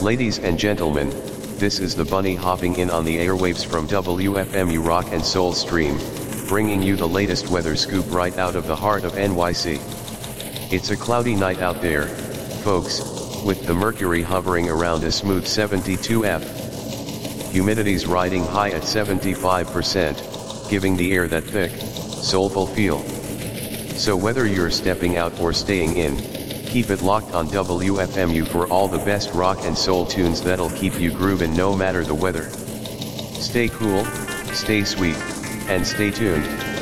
Ladies and gentlemen, this is the bunny hopping in on the airwaves from WFMU Rock and Soul Stream, bringing you the latest weather scoop right out of the heart of NYC. It's a cloudy night out there, folks, with the mercury hovering around a smooth 72°F. Humidity's riding high at 75%, giving the air that thick, soulful feel. So whether you're stepping out or staying in, keep it locked on WFMU for all the best rock and soul tunes that'll keep you groovin' no matter the weather. Stay cool, stay sweet, and stay tuned.